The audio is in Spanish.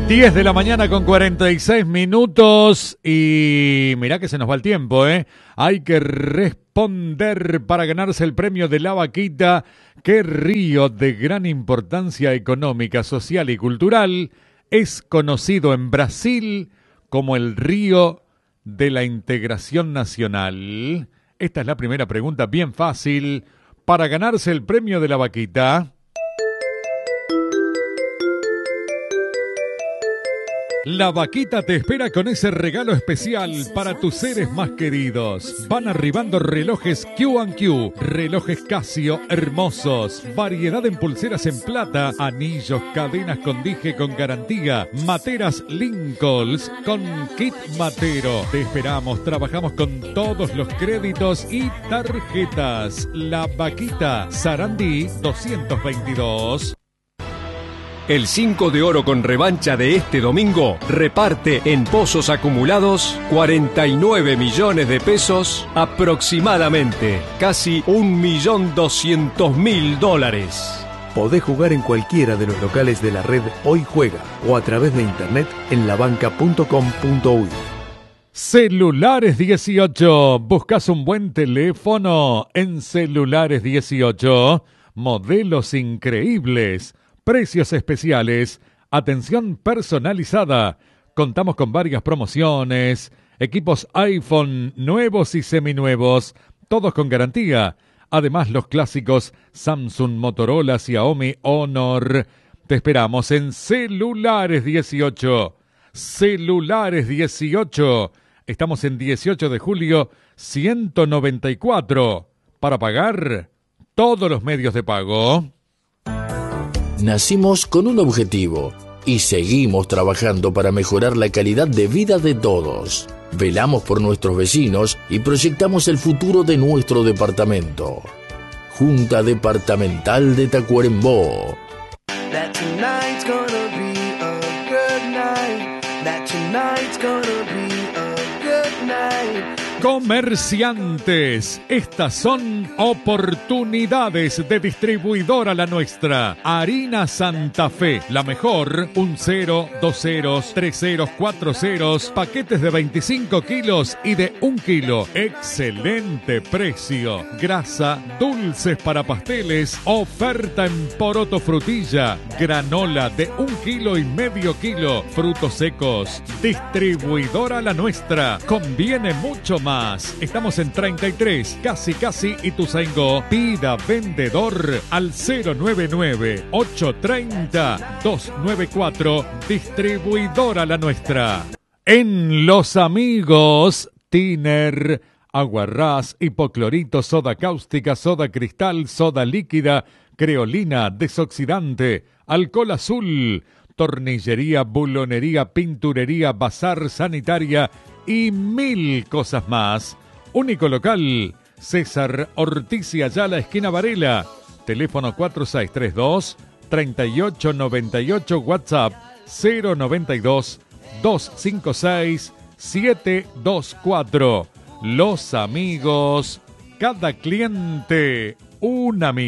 10 de la mañana con 46 minutos y mirá que se nos va el tiempo, ¿eh? Hay que responder para ganarse el premio de la vaquita. ¿Qué río de gran importancia económica, social y cultural es conocido en Brasil como el río de la integración nacional? Esta es la primera pregunta, bien fácil, para ganarse el premio de la vaquita. La vaquita te espera con ese regalo especial para tus seres más queridos. Van arribando relojes Q&Q, relojes Casio hermosos, variedad en pulseras en plata, anillos, cadenas con dije con garantía, materas Lincolns con kit matero. Te esperamos, trabajamos con todos los créditos y tarjetas. La vaquita, Sarandí 222. El 5 de oro con revancha de este domingo reparte en pozos acumulados 49 millones de pesos aproximadamente, casi 1.200.000 dólares. Podés jugar en cualquiera de los locales de la red Hoy Juega o a través de internet en labanca.com.uy. Celulares 18. ¿Buscas un buen teléfono? En Celulares 18. Modelos increíbles. Precios especiales, atención personalizada. Contamos con varias promociones, equipos iPhone nuevos y seminuevos, todos con garantía. Además, los clásicos Samsung, Motorola, Xiaomi, Honor. Te esperamos en Celulares 18. Celulares 18. Estamos en 18 de julio, 194. Para pagar, todos los medios de pago. Nacimos con un objetivo y seguimos trabajando para mejorar la calidad de vida de todos. Velamos por nuestros vecinos y proyectamos el futuro de nuestro departamento. Junta Departamental de Tacuarembó. Comerciantes, estas son oportunidades de distribuidora La Nuestra. Harina Santa Fe, la mejor, 1 0, 2 ceros, 3 ceros, 4 ceros, paquetes de 25 kilos y de 1 kilo. Excelente precio. Grasa, dulces para pasteles, oferta en poroto frutilla, granola de 1 kilo y medio kilo, frutos secos. Distribuidora La Nuestra, conviene mucho más. Estamos en 33, casi Ituzaingó. Pida vendedor al 099-830-294. Distribuidora La Nuestra. En Los Amigos, Tiner, aguarrás, hipoclorito, soda cáustica, soda cristal, soda líquida, creolina, desoxidante, alcohol azul, tornillería, bulonería, pinturería, bazar, sanitaria y 1000 cosas más. Único local, César Ortiz y Ayala, esquina Varela. Teléfono 4632-3898, WhatsApp 092-256-724. Los Amigos, cada cliente un amigo.